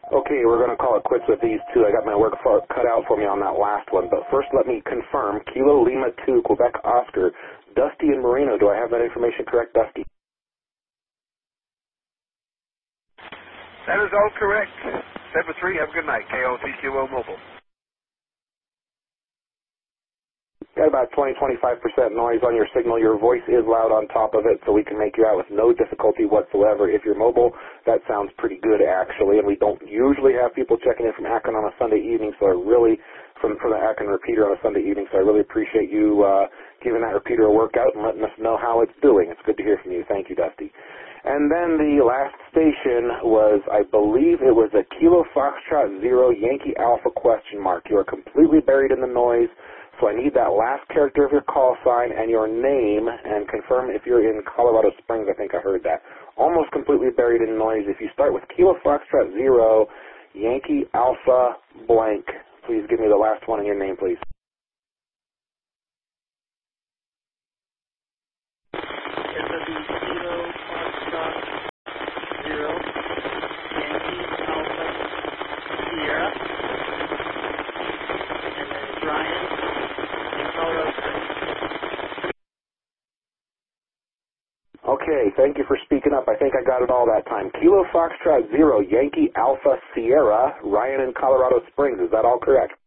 Okay, we're going to call it quits with these two. I got my work cut out for me on that last one. But first, let me confirm. Kilo Lima 2, Quebec Oscar, Dusty and Marino. Do I have that information correct, Dusty? That is all correct. 7-3, have a good night. KLTQO Mobile. Got about 20-25% noise on your signal. Your voice is loud on top of it, so we can make you out with no difficulty whatsoever. If you're mobile, that sounds pretty good, actually, and we don't usually have people checking in from Akron on a Sunday evening, so I really, from the Akron repeater on a Sunday evening, so I really appreciate you giving that repeater a workout and letting us know how it's doing. It's good to hear from you. Thank you, Dusty. And then the last station was, I believe it was a Kilo Foxtrot 0 Yankee Alpha question mark. You are completely buried in the noise. So I need that last character of your call sign and your name, and confirm if you're in Colorado Springs. I think I heard that. Almost completely buried in noise. If you start with Kilo Foxtrot 0, Yankee Alpha blank, please give me the last one and your name, please. It would be Kilo Foxtrot 0, Yankee Alpha Sierra, and then Brian. Okay, thank you for speaking up. I think I got it all that time. Kilo Foxtrot 0, Yankee Alpha Sierra, Ryan in Colorado Springs. Is that all correct?